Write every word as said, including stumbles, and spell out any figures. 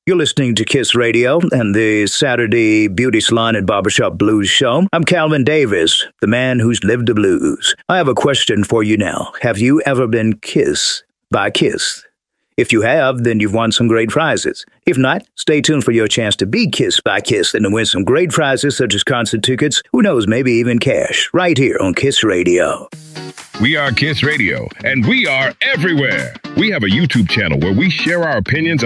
You're listening to Kiss Radio and the Saturday Beauty Salon and Barbershop Blues Show. I'm Calvin Davis, the man who's lived the blues. I have a question for you now. Have you ever been kissed by Kiss? If you have, then you've won some great prizes. If not, stay tuned for your chance to be kissed by Kiss and to win some great prizes such as concert tickets, who knows, maybe even cash, right here on Kiss Radio. We are Kiss Radio, and we are everywhere. We have a YouTube channel where we share our opinions